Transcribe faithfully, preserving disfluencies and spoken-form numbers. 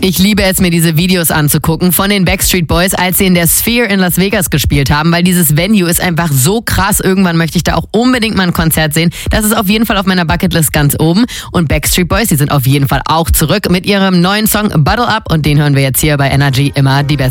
Ich liebe es, mir diese Videos anzugucken von den Backstreet Boys, als sie in der Sphere in Las Vegas gespielt haben, weil dieses Venue ist einfach so krass. Irgendwann möchte ich da auch unbedingt mal ein Konzert sehen. Das ist auf jeden Fall auf meiner Bucketlist ganz oben. Und Backstreet Boys, die sind auf jeden Fall auch zurück mit ihrem neuen Song Bottle Up und den hören wir jetzt hier bei Energy immer die besten.